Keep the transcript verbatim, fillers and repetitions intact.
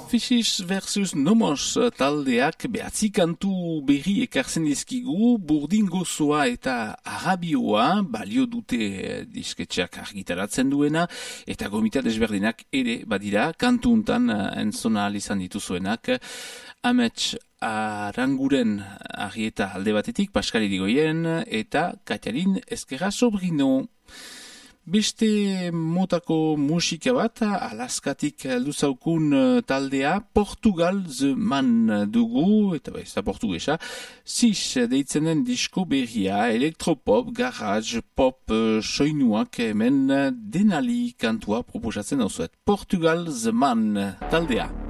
Fishes versus Nomos taldeak behatzi kantu berri ekartzen dizkigu, burdin gozoa eta arabioa balio dute disketxeak argitaratzen duena, eta gomita desberdinak ere badira, kantu untan entzona izan dituzuenak, Amets Aranguren argieta alde batetik, Pascal Irigoyen eta Katiarin Ezkerra Sobrino. Beste motako musika bat, Alaskatik heldu zaukun taldea, Portugal The Man dugu, eta ba, ez da portugesa, Sis deitzen den disko berria, elektropop, garage, pop, soinuak hemen denali kantua proposatzen dauzuet. Portugal The Man taldea.